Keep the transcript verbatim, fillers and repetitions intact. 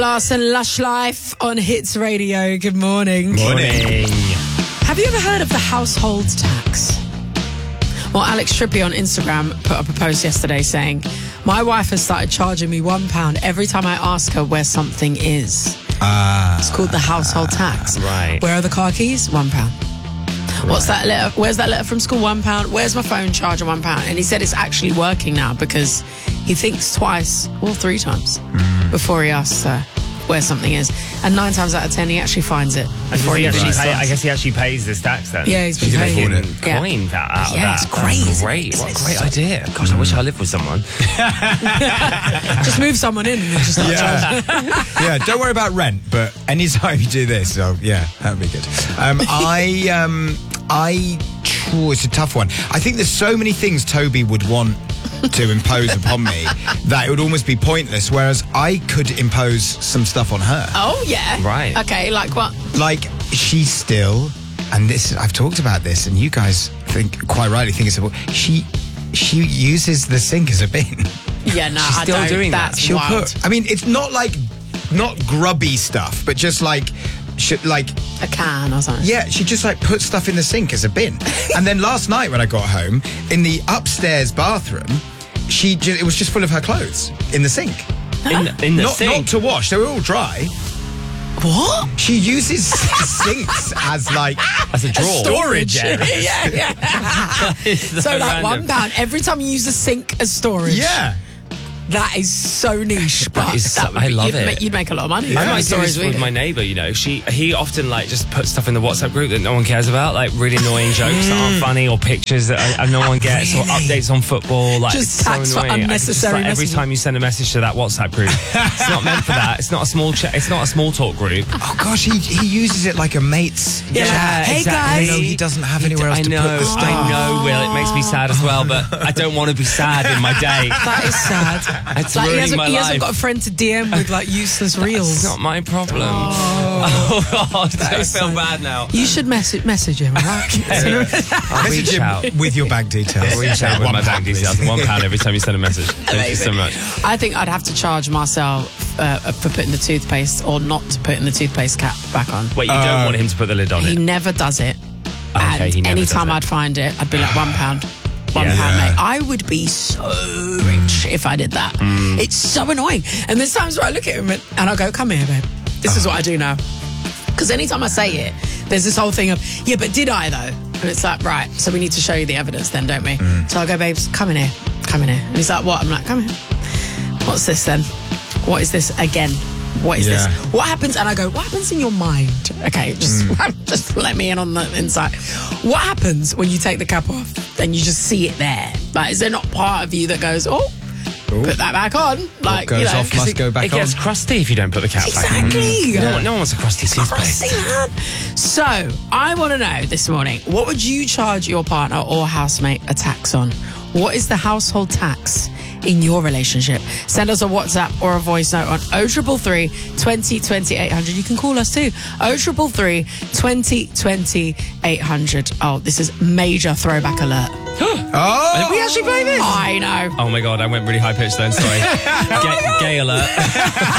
Larson, Lush Life on Hits Radio. Good morning. Morning. Have you ever heard of the household tax? Well, Alex Trippy on Instagram put up a post yesterday saying, my wife has started charging me one pound every time I ask her where something is. Ah. It's called the household tax. Right. Where are the car keys? One pound. What's that letter? Where's that letter from school? One pound. Where's my phone charger? One pound. And he said it's actually working now because he thinks twice or three times mm. before he asks her where something is. And nine times out of ten, he actually finds it before he, he actually pay, starts. I guess he actually pays this tax then. Yeah, he's been He's paying making it. Yeah. coin that out Yeah, of it's that. crazy. That's great. What a great idea. Gosh, mm. I wish I lived with someone. Just move someone in and then just start Yeah. charging. Yeah, don't worry about rent, but anytime you do this, oh, yeah, that would be good. Um, I, um, I, oh, it's a tough one. I think there's so many things Toby would want to impose upon me that it would almost be pointless, whereas I could impose some stuff on her. Oh, yeah. Right. Okay, like what? Like, she's still, and this, I've talked about this, and you guys think, quite rightly think it's a, she, she uses the sink as a bin. Yeah, no, She's I still don't. doing that. That's She'll wild. put, I mean, it's not like, not grubby stuff, but just like, should, like, a can or something. yeah, she just like put stuff in the sink as a bin. And then last night when I got home, in the upstairs bathroom, she ju- it was just full of her clothes in the sink. In the, in the Not, sink. not to wash, they were all dry. What? She uses sinks as like As a drawer. storage area. yeah, yeah. so So like random. one pound every time you use the sink as storage. Yeah. That is so niche, but is so- that would I be, love you'd it. Make, you'd make a lot of money. I from might do storage, this with wouldn't my you? neighbour, you know. She He often, like, just puts stuff in the WhatsApp group that no one cares about, like really annoying jokes that aren't funny or pictures that uh, no one gets or Really? updates on football. Like, Just it's so tax for annoying. I just, unnecessary like, every messages. time you send a message to that WhatsApp group, it's not meant for that. It's not a small chat. It's not a small talk group. Oh gosh, he he uses it like a mate's Yeah, chat. like, hey, guys. You know, he doesn't have anywhere else I to know, put the stuff. I know, Will. It makes me sad as well, but I don't want to be sad in my day. That is sad. It's Like he ruining hasn't, my he life. hasn't got a friend to D M with like useless reels. It's not my problem. Oh, God, I is feel so- bad now. You should message message him. Right? I'll Message reach him out. with your bank details. Reach out with One my pound, bank please. details. One pound every time you send a message. Thank you so much. I think I'd have to charge Marcel uh, for putting the toothpaste or not putting the toothpaste cap back on. Wait, you don't Uh, want him to put the lid on He it? never does it. Okay, and he never anytime does it. I'd find it, I'd be like, one pound. One Yeah. pound, Yeah. mate. I would be so rich if I did that. Mm. It's so annoying. And there's times where I look at him and, and I go, come here, babe. This is what I do now. Because anytime I say it, there's this whole thing of, yeah, but did I though? And it's like, right, so we need to show you the evidence then, don't we? So I go, babes, come in here. Come in here. And he's like, what? I'm like, come here. What's this then? What is this again? What is Yeah. this? What happens? And I go, what happens in your mind? Okay, just just let me in on the inside. What happens when you take the cap off and you just see it there? Like, is there not part of you that goes, oh, Ooh. put that back on? Like, goes you know, off must it, go back it gets on. crusty if you don't put the cap back on. exactly. No, one, no one wants a crusty toothpaste. Crusty, man. So, I want to know this morning, what would you charge your partner or housemate a tax on? What is the household tax in your relationship? Send us a WhatsApp or a voice note on oh triple three, twenty, twenty, eight hundred. You can call us too. oh triple three, twenty, twenty, eight hundred. Oh, this is major throwback alert. Oh, Did we actually play this? I know. Oh my God, I went really high pitched then. Sorry. Gay, gay alert.